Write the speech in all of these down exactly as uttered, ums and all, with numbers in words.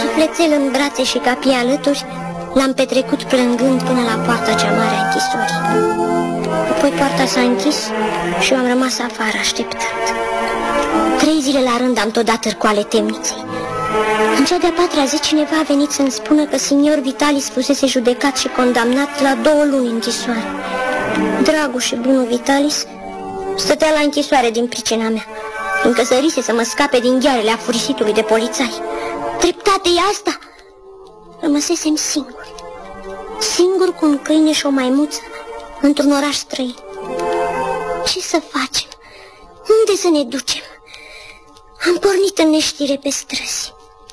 sufletel în brațe și capii alături, l-am petrecut plângând până la poarta cea mare a închisorii. Apoi poarta s-a închis și eu am rămas afară așteptând. Trei zile la rând am tot dat târcoale temniței. În cea de-a patra zi cineva a venit să-mi spună că signor Vitalis fusese judecat și condamnat la două luni închisoare. Dragul și bunul Vitalis stătea la închisoare din pricina mea, fiindcă sărise să mă scape din ghearele afurisitului de polițai. Dreptate e asta? Rămăsesem singur, singur cu un câine și o maimuță într-un oraș străin. Ce să facem? Unde să ne ducem? Am pornit în neștire pe străzi.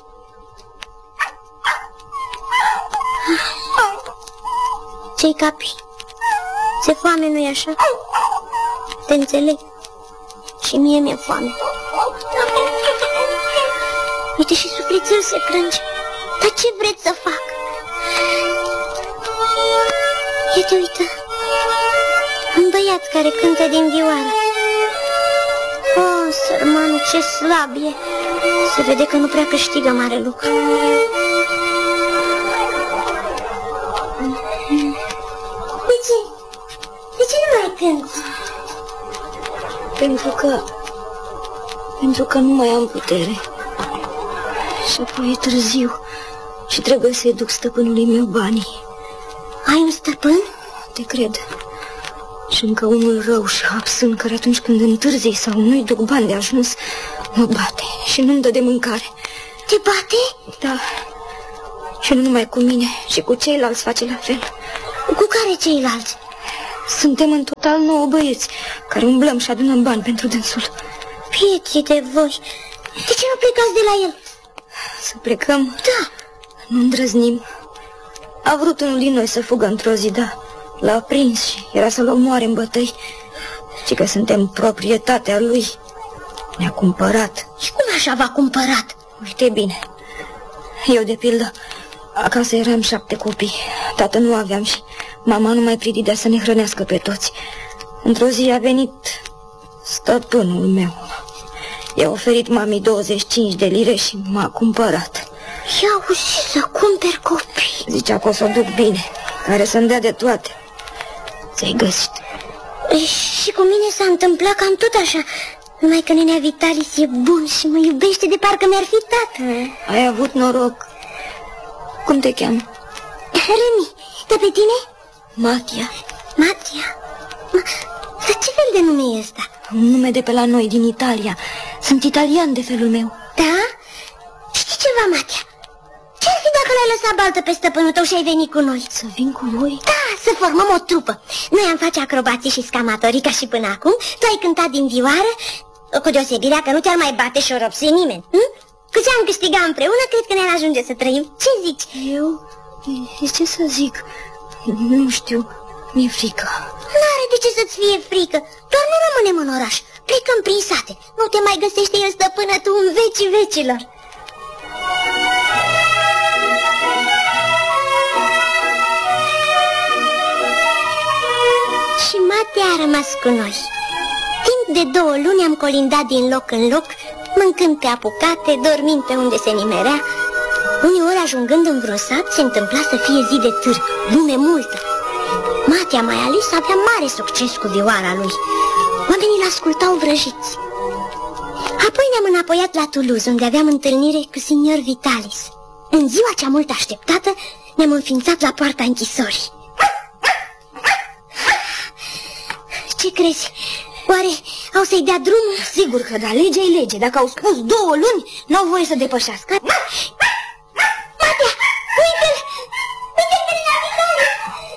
Ce-i capi? Ți-e foame, nu-i așa? Te înțeleg. Și mie mi-e foame. Uite, și sufletul se plânge. Dar ce vreți să fac? Uite, uite, un băiat care cântă din vioară. Oh, sărmanul, ce slab e. Se vede că nu prea câștigă mare lucru. De ce? De ce nu mai cânti? Pentru că... Pentru că nu mai am putere. Și apoi e târziu și trebuie să-i duc stăpânului meu banii. Ai un stăpân? Te cred. Și încă unul rău și absânt, care atunci când întârzi sau nu-i duc bani de ajuns, mă bate și nu-mi dă de mâncare. Te bate? Da. Și nu numai cu mine, și cu ceilalți face la fel. Cu care ceilalți? Suntem în total nouă băieți care umblăm și adunăm bani pentru dânsul. Pieții de voi. De ce nu plecați de la el? Să plecăm? Da. Nu îndrăznim. A vrut unul din noi să fugă într-o zi, da. L-a prins și era să-l omoare în bătăi. Și că suntem proprietatea lui. Ne-a cumpărat. Și cum așa v-a cumpărat? Uite bine. Eu, de pildă, acasă eram șapte copii. Tată nu aveam și mama nu mai prididea să ne hrănească pe toți. Într-o zi a venit stăpânul meu. I-a oferit mamei douăzeci și cinci de lire și m-a cumpărat. Ia uși să cumperi copii. Zicea că o să o duc bine, care să-mi dea de toate. Ți-ai găsit. Și cu mine s-a întâmplat cam tot așa. Numai că nenea Vitalis e bun și mă iubește de parcă mi-ar fi tată. Ai avut noroc. Cum te cheamă? Remi. Dar pe tine? Matia. Matia? Dar ce fel de nume e ăsta? Un nume de pe la noi, din Italia. Sunt italian de felul meu. Da? Știi ceva, Matia? Ce-ar fi dacă l-ai lăsat baltă pe stăpânul tău și ai venit cu noi? Să vin cu voi? Da, să formăm o trupă. Noi am face acrobații și scamatorii ca și până acum. Tu ai cântat din vioară, cu deosebirea că nu te-ar mai bate și oropsi nimeni. Hm? Cu ce am câștigat împreună, cred că ne-ar ajunge să trăim. Ce zici? Eu? Ce să zic? Nu știu, mi-e frică. N-are de ce să-ți fie frică. Doar nu rămânem în oraș. Plecăm prin sate. Nu te mai găsește el stăpână tu în vecii vecilor. Și Matea a rămas cu noi. Timp de două luni am colindat din loc în loc, mâncând pe apucate, dormind pe unde se nimerea. Uneori, ajungând în vreun sat, se întâmpla să fie zi de târg, lume multă. Matea, mai ales, avea mare succes cu vioara lui. Oamenii l-ascultau vrăjiți. Apoi ne-am înapoiat la Toulouse, unde aveam întâlnire cu signor Vitalis. În ziua cea mult așteptată, ne-am înființat la poarta închisorii. Ce crezi? Oare au să-i dea drumul? Sigur că da, legea e lege. Dacă au spus două luni, n-au voie să depășească. Matea, uite-l! Uite-l pe nenea Vitalis!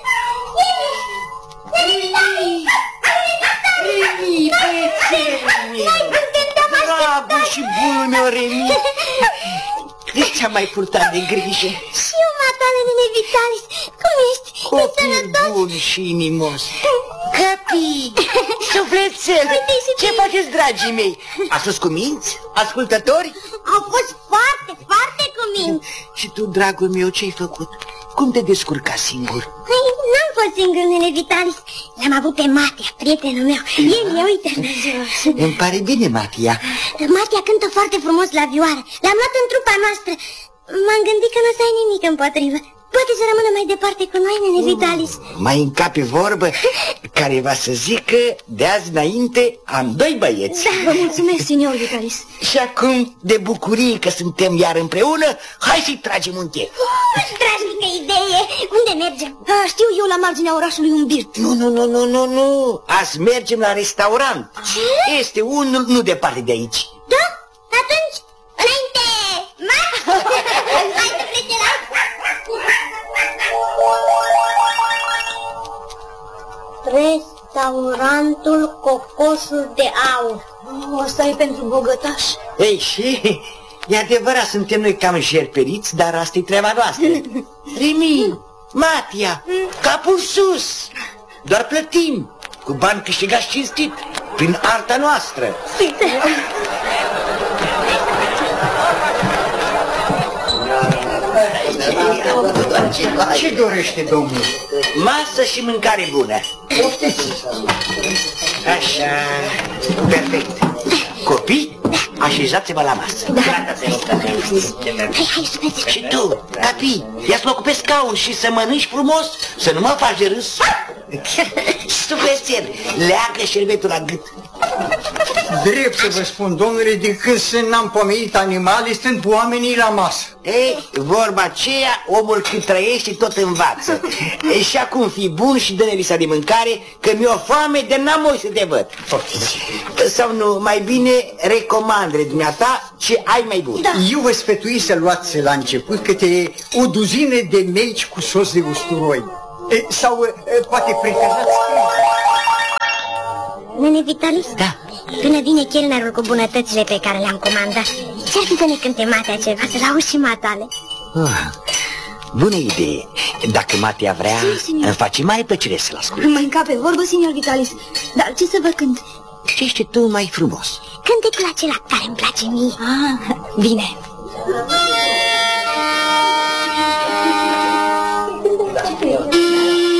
Remi, băiețelul meu! Dragul și bunul meu, Remi! De ce-am mai purtat de grijă? Și eu, matale, nene Vitalis, cum ești? Copil bun și inimos. Capi, sufletel, ce faceți, dragii mei? Ați fost cuminți? Ascultători? Au fost foarte, foarte cuminți. Și tu, dragul meu, ce-ai făcut? Cum te descurca singur? N-am fost singur, nene Vitalis. L-am avut pe Matia, prietenul meu. El e, uite. Îmi pare bine, Matia. Matia cântă foarte frumos la vioară. L-am luat în trupa noastră. M-am gândit că nu o să ai nimic împotrivă. Poate să rămână mai departe cu noi, nene Vitalis. Mai încape vorbă care va să zică de azi înainte am doi băieți. Da, vă mulțumesc, signor Vitalis. Și acum, de bucurie că suntem iar împreună, hai să-i tragem un chef. Strașnică idee! Unde mergem? A, știu eu, la marginea orașului un birt. Nu, nu, nu, nu, nu, nu. Azi mergem la restaurant. Ce? Este unul nu departe de aici. Da? Atunci, înainte! Marș! Hai să plece la... Restaurantul Cocoșul de Aur. O, asta e pentru bogătaș. Ei, și e adevărat, suntem noi cam jerperiți, dar asta e treaba noastră. Remi, Matia, capul sus. Doar plătim, cu bani câștigați cinstit, prin arta noastră. Ce dorește domnul? Masă și mâncare bună. Așa, perfect. Copii, așezați-vă la masă. Da. Hai, hai să vezi. Și tu, Capi, ia-ți locul pe scaun și să mănânci frumos, să nu mă faci de râs. Suflețel, leagă șerbetul la gât. Drept să vă spun, domnule, de când sunt n-am pomenit animale, sunt oamenii la masă. Ei, vorba aceea, omul cât trăiește tot învață. E, și acum fii bun și dă-ne lista de mâncare, că mi-o foame de n-amoi să te văd. Sau nu, mai bine recomandele dumneata ce ai mai bun. Da. Eu vă sfătui să luați la început câte o duzină de melci cu sos de usturoi. E, sau e, poate prefernați. Nene Vitalis? Da. Până vine chelnerul cu bunătățile pe care le-am comandat, ce-ar fi să ne cânte Matea ceva, să-l auzi și matale? Oh, bună idee. Dacă Matea vrea, Si, îmi face mare plăcere să-l ascult. Mă încape vorbă, signor Vitalis. Dar ce să vă cânt? Ce ești tu mai frumos? Cântecul acela care îmi place mie. Ah, bine.